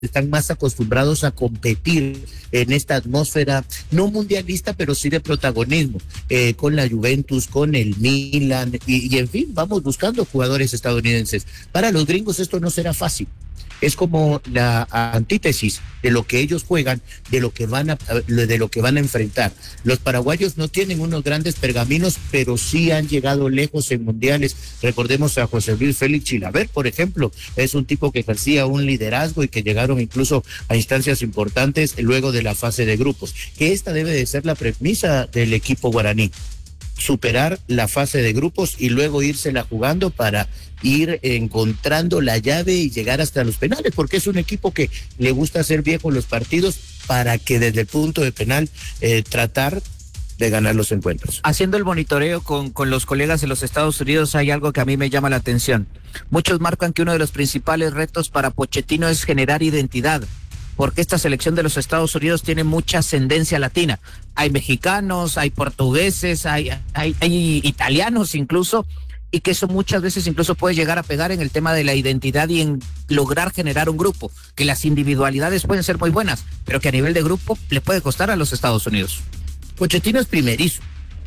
están más acostumbrados a competir en esta atmósfera, no mundialista, pero sí de protagonismo, con la Juventus, con el Milan, y en fin, vamos buscando jugadores estadounidenses. Para los gringos esto no será fácil. Es como la antítesis de lo que ellos juegan, de lo que van a enfrentar. Los paraguayos no tienen unos grandes pergaminos, pero sí han llegado lejos en mundiales. Recordemos a José Luis Félix Chilaver, por ejemplo, es un tipo que ejercía un liderazgo y que llegaron incluso a instancias importantes luego de la fase de grupos. Que esta debe de ser la premisa del equipo guaraní: superar la fase de grupos y luego írsela jugando para ir encontrando la llave y llegar hasta los penales, porque es un equipo que le gusta hacer viejos los partidos para que desde el punto de penal tratar de ganar los encuentros. Haciendo el monitoreo con los colegas de los Estados Unidos, hay algo que a mí me llama la atención. Muchos marcan que uno de los principales retos para Pochettino es generar identidad, porque esta selección de los Estados Unidos tiene mucha ascendencia latina. Hay mexicanos, hay portugueses, hay italianos incluso, y que eso muchas veces incluso puede llegar a pegar en el tema de la identidad y en lograr generar un grupo, que las individualidades pueden ser muy buenas, pero que a nivel de grupo le puede costar a los Estados Unidos. Pochettino es primerizo.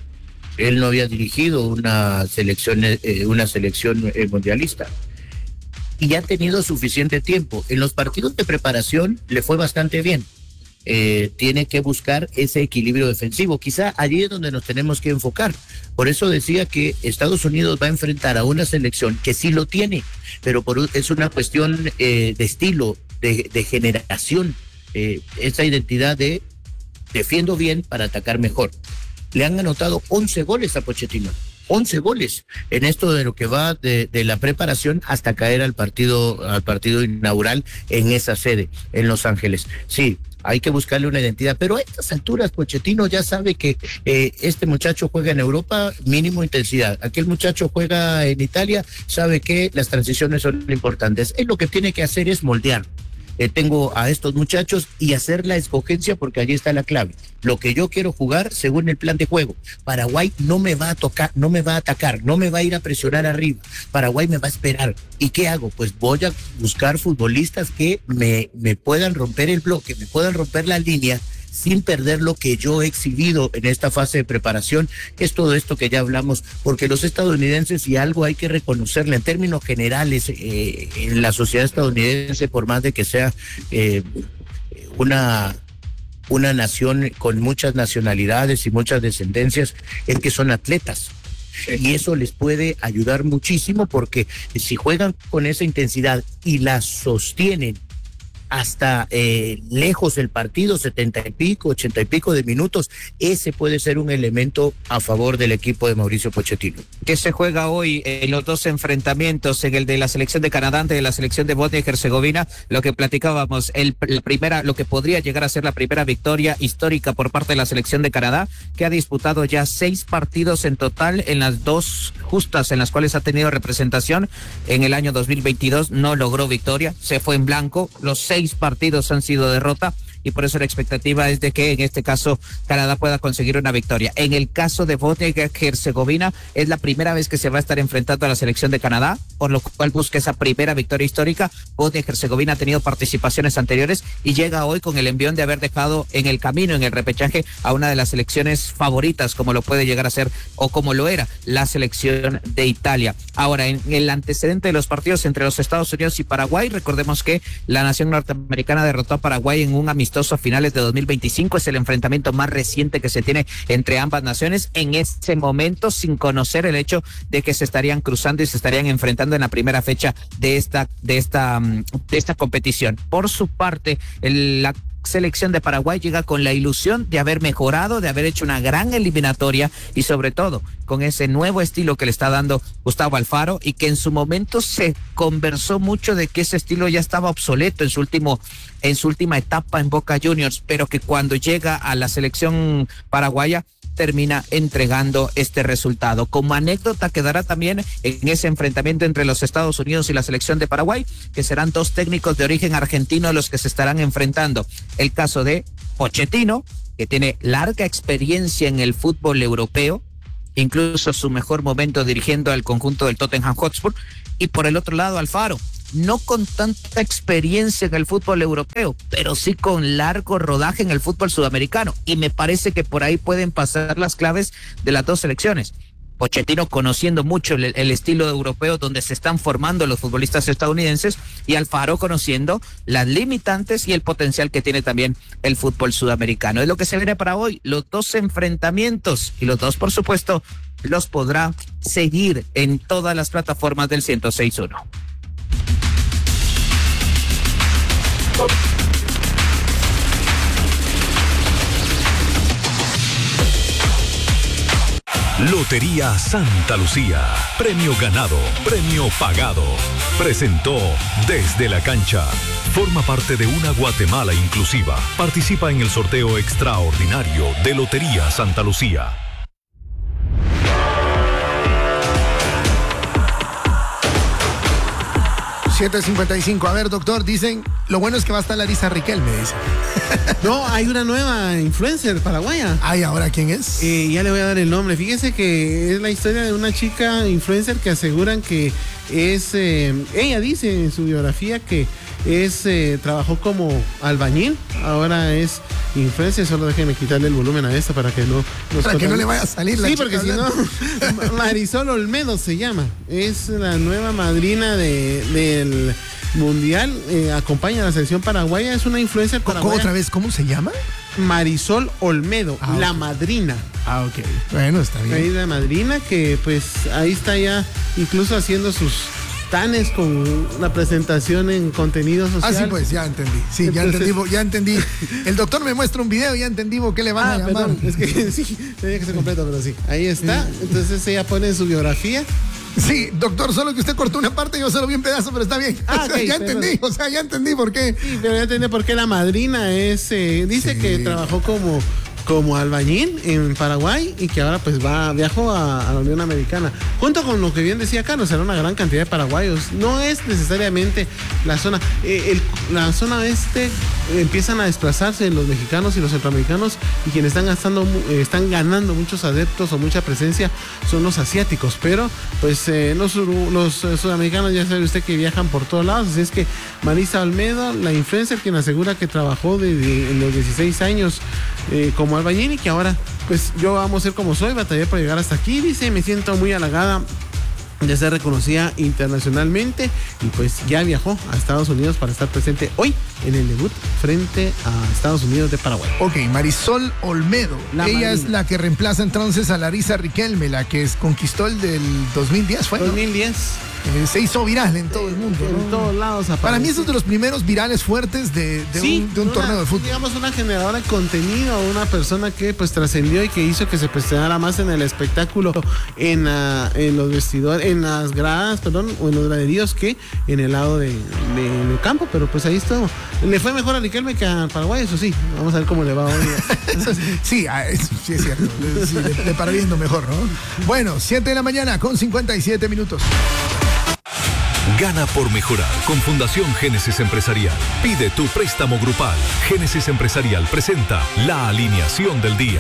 Él no había dirigido una selección mundialista. Y ha tenido suficiente tiempo. En los partidos de preparación le fue bastante bien. Tiene que buscar ese equilibrio defensivo. Quizá allí es donde nos tenemos que enfocar. Por eso decía que Estados Unidos va a enfrentar a una selección que sí lo tiene, pero es una cuestión de estilo, de generación, esa identidad de defiendo bien para atacar mejor. Le han anotado 11 goles a Pochettino. 11 goles en esto de lo que va de la preparación hasta caer al partido inaugural en esa sede, en Los Ángeles. Sí, hay que buscarle una identidad, pero a estas alturas Pochettino ya sabe que este muchacho juega en Europa, mínimo intensidad. Aquel muchacho juega en Italia, sabe que las transiciones son importantes. Él lo que tiene que hacer es moldear. Tengo a estos muchachos y hacer la escogencia, porque allí está la clave. Lo que yo quiero jugar según el plan de juego. Paraguay no me va a tocar, no me va a atacar, no me va a ir a presionar arriba. Paraguay me va a esperar. ¿Y qué hago? Pues voy a buscar futbolistas que me puedan romper el bloque, me puedan romper la línea, sin perder lo que yo he exhibido en esta fase de preparación, que es todo esto que ya hablamos, porque los estadounidenses, y algo hay que reconocerle en términos generales, en la sociedad estadounidense, por más de que sea una nación con muchas nacionalidades y muchas descendencias, es que son atletas. Y eso les puede ayudar muchísimo, porque si juegan con esa intensidad y la sostienen hasta lejos del partido, 70 y pico, 80 y pico de minutos, ese puede ser un elemento a favor del equipo de Mauricio Pochettino. ¿Qué se juega hoy en los dos enfrentamientos, en el de la selección de Canadá ante la selección de Bosnia y Herzegovina? Lo que platicábamos, lo que podría llegar a ser la primera victoria histórica por parte de la selección de Canadá, que ha disputado ya 6 partidos en total en las 2 justas en las cuales ha tenido representación. En el año 2022 no logró victoria, se fue en blanco. Los 6 partidos han sido derrota, y por eso la expectativa es de que en este caso Canadá pueda conseguir una victoria. En el caso de Bosnia y Herzegovina es la primera vez que se va a estar enfrentando a la selección de Canadá, por lo cual busca esa primera victoria histórica. Bosnia y Herzegovina ha tenido participaciones anteriores y llega hoy con el envión de haber dejado en el camino, en el repechaje, a una de las selecciones favoritas, como lo puede llegar a ser o como lo era la selección de Italia. Ahora, en el antecedente de los partidos entre los Estados Unidos y Paraguay, recordemos que la nación norteamericana derrotó a Paraguay en un amistoso a finales de 2025, es el enfrentamiento más reciente que se tiene entre ambas naciones, en ese momento sin conocer el hecho de que se estarían cruzando y se estarían enfrentando en la primera fecha de esta competición. Por su parte, la selección de Paraguay llega con la ilusión de haber mejorado, de haber hecho una gran eliminatoria y sobre todo con ese nuevo estilo que le está dando Gustavo Alfaro, y que en su momento se conversó mucho de que ese estilo ya estaba obsoleto en su última etapa en Boca Juniors, pero que cuando llega a la selección paraguaya termina entregando este resultado. Como anécdota quedará también en ese enfrentamiento entre los Estados Unidos y la selección de Paraguay, que serán 2 técnicos de origen argentino los que se estarán enfrentando. El caso de Pochettino, que tiene larga experiencia en el fútbol europeo, incluso su mejor momento dirigiendo al conjunto del Tottenham Hotspur, y por el otro lado Alfaro, no con tanta experiencia en el fútbol europeo, pero sí con largo rodaje en el fútbol sudamericano. Y me parece que por ahí pueden pasar las claves de las dos selecciones. Pochettino conociendo mucho el estilo europeo donde se están formando los futbolistas estadounidenses, y Alfaro conociendo las limitantes y el potencial que tiene también el fútbol sudamericano. Es lo que se viene para hoy, los dos enfrentamientos, y los dos, por supuesto, los podrá seguir en todas las plataformas del 106.1. Lotería Santa Lucía. Premio ganado, premio pagado. Presentó Desde la Cancha. Forma parte de una Guatemala inclusiva. Participa en el sorteo extraordinario de Lotería Santa Lucía. $7.55. A ver, doctor, dicen, lo bueno es que va a estar Larisa Riquelme, dice. No, hay una nueva influencer paraguaya. Ay, ¿ahora quién es? Ya le voy a dar el nombre. Fíjese que es la historia de una chica influencer que aseguran que es, ella dice en su biografía que trabajó como albañil, ahora es influencer. Solo déjenme quitarle el volumen a esta para que no le vaya a salir la chica. Sí, porque si no, Marisol Olmedo se llama. Es la nueva madrina del mundial, acompaña a la selección paraguaya, es una influencer paraguaya. ¿Otra vez? ¿Cómo se llama? Marisol Olmedo, la madrina. Ah, ok. Bueno, está bien. Ahí la madrina que pues ahí está ya incluso haciendo sus tanes con la presentación en contenido social. Ah, sí, pues ya entendí. Sí, ya entendí. El doctor me muestra un video y ya entendí por qué le van a llamar. Perdón, es que sí, tenía que ser completo, pero sí. Ahí está. Entonces ella pone en su biografía. Sí, doctor, solo que usted cortó una parte y yo solo vi un pedazo, pero está bien. Ya entendí por qué. Sí, pero ya entendí por qué la madrina dice que trabajó como albañil en Paraguay y que ahora pues viajó a la Unión Americana. Junto con lo que bien decía Carlos, era una gran cantidad de paraguayos. No es necesariamente la zona. La zona empiezan a desplazarse los mexicanos y los centroamericanos, y quienes están ganando muchos adeptos o mucha presencia son los asiáticos. Pero pues los sudamericanos ya sabe usted que viajan por todos lados. Así es que Marisa Olmedo, la influencer, quien asegura que trabajó en los 16 años como albañil y que ahora pues yo vamos a ser como soy, batallé para llegar hasta aquí, dice, me siento muy halagada de ser reconocida internacionalmente, y pues ya viajó a Estados Unidos para estar presente hoy en el debut frente a Estados Unidos de Paraguay. Ok, Marisol Olmedo, ella es la que reemplaza entonces a Larisa Riquelme, la que conquistó el del 2010, ¿fue? 2010. Se hizo viral en todo el mundo, ¿no? En todos lados aparece. Para mí es uno de los primeros virales fuertes de un torneo de fútbol. Digamos, una generadora de contenido, una persona que pues trascendió y que hizo que se presentara más en el espectáculo, en los vestidores, en las gradas, o en los graderíos, que en el lado del campo. Pero pues ahí estuvo. Le fue mejor a Riquelme que a Paraguay, eso sí. Vamos a ver cómo le va hoy. Sí, es cierto. Sí, le para viendo mejor, ¿no? Bueno, 7:57 a.m. Gana por mejorar con Fundación Génesis Empresarial. Pide tu préstamo grupal. Génesis Empresarial presenta la alineación del día.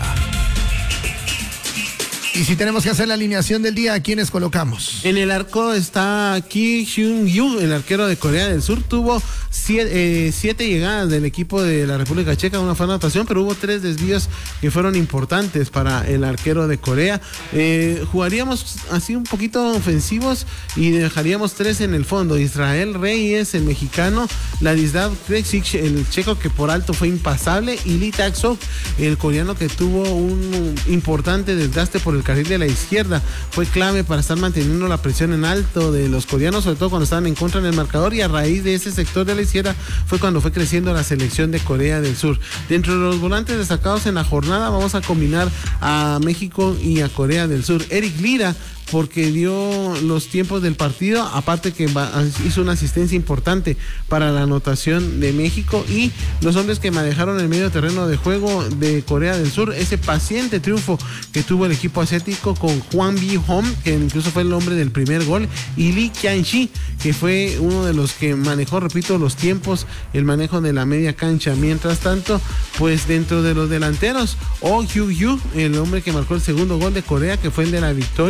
Y si tenemos que hacer la alineación del día, ¿a quiénes colocamos? En el arco está Ki Hyun-yu, el arquero de Corea del Sur. Tuvo 7 llegadas del equipo de la República Checa, una fue anotación, pero hubo 3 desvíos que fueron importantes para el arquero de Corea. Jugaríamos así un poquito ofensivos y dejaríamos 3 en el fondo. Israel Reyes, el mexicano, Ladislav Kreksic, el checo, que por alto fue impasable, y Lee Tak-sok, el coreano, que tuvo un importante desgaste por el carril de la izquierda. Fue clave para estar manteniendo la presión en alto de los coreanos, sobre todo cuando estaban en contra en el marcador, y a raíz de ese sector de la izquierda fue cuando fue creciendo la selección de Corea del Sur. Dentro de los volantes destacados en la jornada vamos a combinar a México y a Corea del Sur. Eric Lira, porque dio los tiempos del partido, aparte que hizo una asistencia importante para la anotación de México, y los hombres que manejaron el medio terreno de juego de Corea del Sur, ese paciente triunfo que tuvo el equipo asiático con Hwang Bi-hom, que incluso fue el hombre del primer gol, y Lee Kyan-shi, que fue uno de los que manejó, repito, los tiempos, el manejo de la media cancha. Mientras tanto, pues dentro de los delanteros, Oh Hyu-yu, el hombre que marcó el segundo gol de Corea, que fue el de la victoria,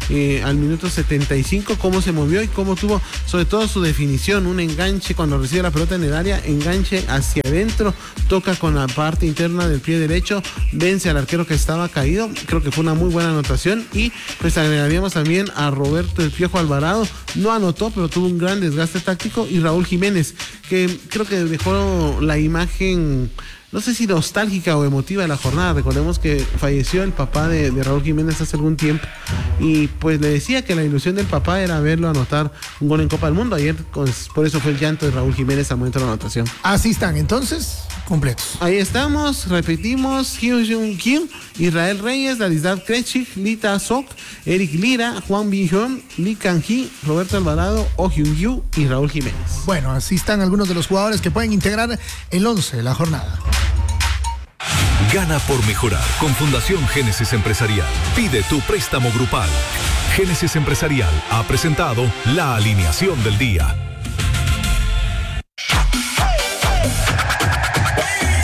al minuto 75, cómo se movió y cómo tuvo sobre todo su definición, un enganche cuando recibe la pelota en el área, enganche hacia adentro, toca con la parte interna del pie derecho, vence al arquero que estaba caído. Creo que fue una muy buena anotación. Y pues agregaríamos también a Roberto El Piojo Alvarado, no anotó pero tuvo un gran desgaste táctico, y Raúl Jiménez, que creo que dejó la imagen, no sé si nostálgica o emotiva de la jornada. Recordemos que falleció el papá de Raúl Jiménez hace algún tiempo, y pues le decía que la ilusión del papá era verlo anotar un gol en Copa del Mundo. Ayer, por eso fue el llanto de Raúl Jiménez al momento de la anotación. Así están, entonces, completos. Ahí estamos, repetimos: Hyun Jung Kim, Israel Reyes, Ladislav Krejcik, Lita Sok, Eric Lira, Juan Bi-hyun, Lee Kang-hee, Roberto Alvarado, Oh Hyun-yu y Raúl Jiménez. Bueno, así están algunos de los jugadores que pueden integrar el 11 de la jornada. Gana por mejorar con Fundación Génesis Empresarial. Pide tu préstamo grupal. Génesis Empresarial ha presentado la alineación del día.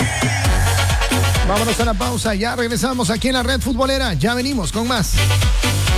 Vámonos a la pausa, ya regresamos aquí en la Red Futbolera, ya venimos con más.